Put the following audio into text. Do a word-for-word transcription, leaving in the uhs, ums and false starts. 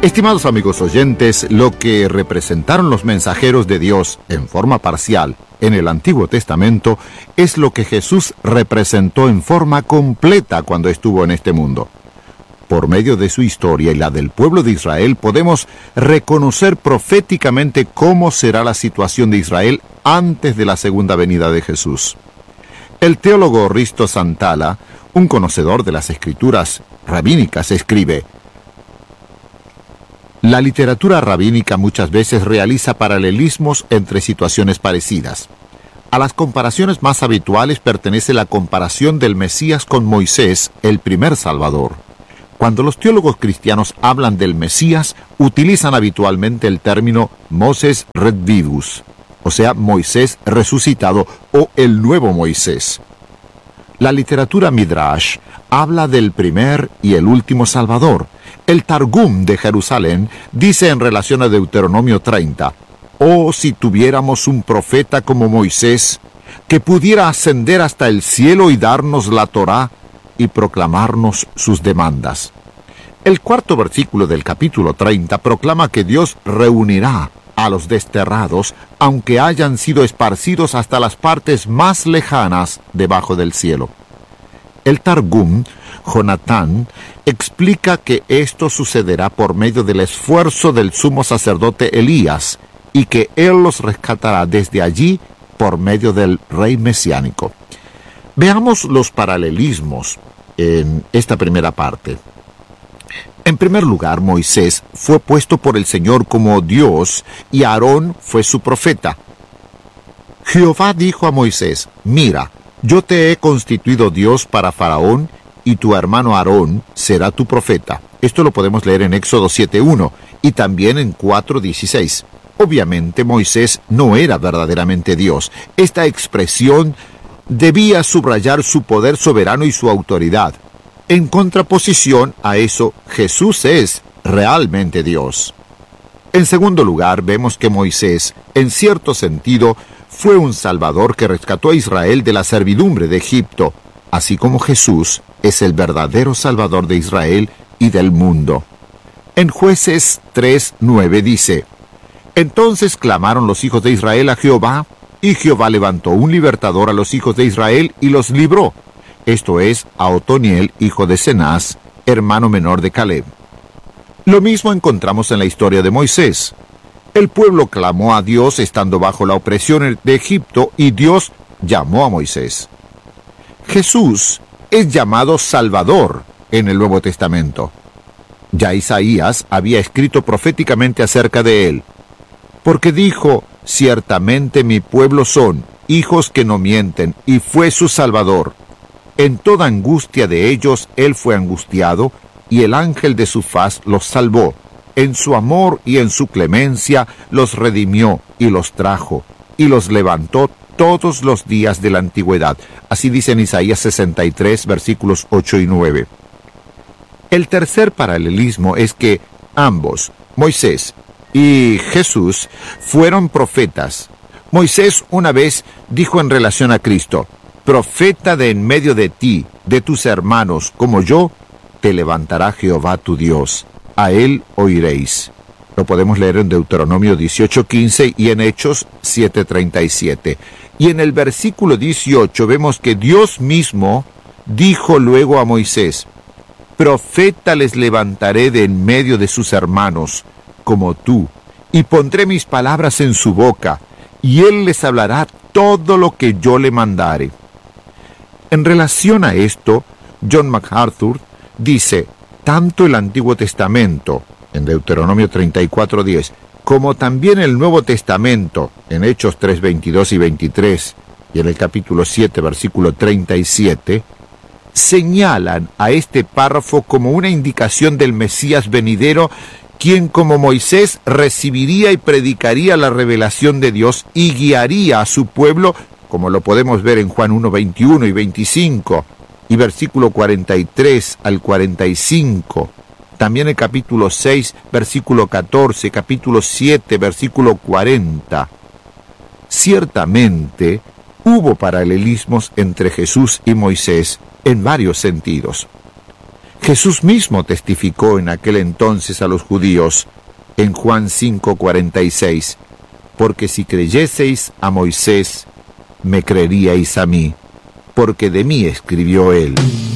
Estimados amigos oyentes, lo que representaron los mensajeros de Dios en forma parcial en el Antiguo Testamento es lo que Jesús representó en forma completa cuando estuvo en este mundo. Por medio de su historia y la del pueblo de Israel, podemos reconocer proféticamente cómo será la situación de Israel antes de la segunda venida de Jesús. El teólogo Risto Santala, un conocedor de las escrituras rabínicas, escribe: la literatura rabínica muchas veces realiza paralelismos entre situaciones parecidas. A las comparaciones más habituales pertenece la comparación del Mesías con Moisés, el primer Salvador. Cuando los teólogos cristianos hablan del Mesías, utilizan habitualmente el término Moses redivivus, o sea, Moisés resucitado o el nuevo Moisés. La literatura Midrash habla del primer y el último Salvador. El Targum de Jerusalén dice en relación a Deuteronomio treinta: «Oh, si tuviéramos un profeta como Moisés, que pudiera ascender hasta el cielo y darnos la Torá y proclamarnos sus demandas». El cuarto versículo del capítulo treinta proclama que Dios reunirá a los desterrados, aunque hayan sido esparcidos hasta las partes más lejanas debajo del cielo. El Targum, Jonatán, explica que esto sucederá por medio del esfuerzo del sumo sacerdote Elías, y que él los rescatará desde allí por medio del rey mesiánico. Veamos los paralelismos en esta primera parte. En primer lugar, Moisés fue puesto por el Señor como Dios y Aarón fue su profeta. Jehová dijo a Moisés: «Mira, yo te he constituido Dios para Faraón, y tu hermano Aarón será tu profeta». Esto lo podemos leer en Éxodo siete uno y también en cuatro dieciséis. Obviamente Moisés no era verdaderamente Dios. Esta expresión debía subrayar su poder soberano y su autoridad. En contraposición a eso, Jesús es realmente Dios. En segundo lugar, vemos que Moisés, en cierto sentido, fue un salvador que rescató a Israel de la servidumbre de Egipto, así como Jesús es el verdadero salvador de Israel y del mundo. En Jueces tres nueve dice: «Entonces clamaron los hijos de Israel a Jehová, y Jehová levantó un libertador a los hijos de Israel y los libró. Esto es, a Otoniel, hijo de Cenaz, hermano menor de Caleb». Lo mismo encontramos en la historia de Moisés. El pueblo clamó a Dios estando bajo la opresión de Egipto, y Dios llamó a Moisés. Jesús es llamado Salvador en el Nuevo Testamento. Ya Isaías había escrito proféticamente acerca de él, porque dijo: «Ciertamente mi pueblo son hijos que no mienten, y fue su Salvador. En toda angustia de ellos él fue angustiado, y el ángel de su faz los salvó. En su amor y en su clemencia los redimió y los trajo, y los levantó todos los días de la antigüedad». Así dice en Isaías sesenta y tres, versículos ocho y nueve. El tercer paralelismo es que ambos, Moisés y Jesús, fueron profetas. Moisés una vez dijo en relación a Cristo: «Profeta de en medio de ti, de tus hermanos, como yo, te levantará Jehová tu Dios. A él oiréis». Lo podemos leer en Deuteronomio dieciocho quince y en Hechos siete treinta y siete. Y en el versículo dieciocho vemos que Dios mismo dijo luego a Moisés: «Profeta les levantaré de en medio de sus hermanos, como tú, y pondré mis palabras en su boca, y él les hablará todo lo que yo le mandare». En relación a esto, John MacArthur dice: tanto el Antiguo Testamento, en Deuteronomio treinta y cuatro diez, como también el Nuevo Testamento, en Hechos tres veintidós y veintitrés, y en el capítulo siete, versículo treinta y siete, señalan a este párrafo como una indicación del Mesías venidero, quien como Moisés recibiría y predicaría la revelación de Dios y guiaría a su pueblo, como lo podemos ver en Juan uno, veintiuno y veinticinco, y versículo cuarenta y tres al cuarenta y cinco, también el capítulo seis, versículo catorce, capítulo siete, versículo cuarenta. Ciertamente, hubo paralelismos entre Jesús y Moisés en varios sentidos. Jesús mismo testificó en aquel entonces a los judíos, en Juan cinco cuarenta y seis, porque si creyeseis a Moisés, me creeríais a mí, porque de mí escribió él.